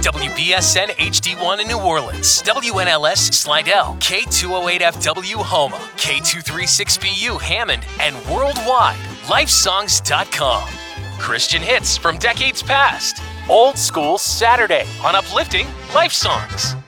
WBSN HD1 in New Orleans, WNLS Slidell, K208FW Houma, K236BU Hammond, and worldwide, lifesongs.com. Christian hits from decades past. Old School Saturday on Uplifting Life Songs.